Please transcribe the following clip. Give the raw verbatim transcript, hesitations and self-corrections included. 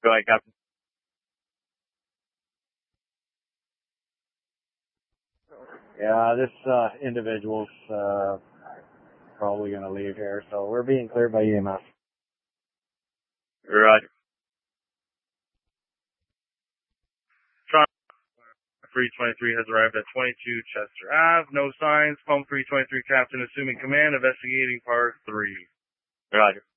Go ahead, Captain. Yeah, this uh, individual's uh, probably going to leave here, so we're being cleared by E M S. Roger. Toronto three twenty-three has arrived at twenty-two Chester Ave. No signs. Pump three twenty-three captain assuming command, investigating par three. Roger.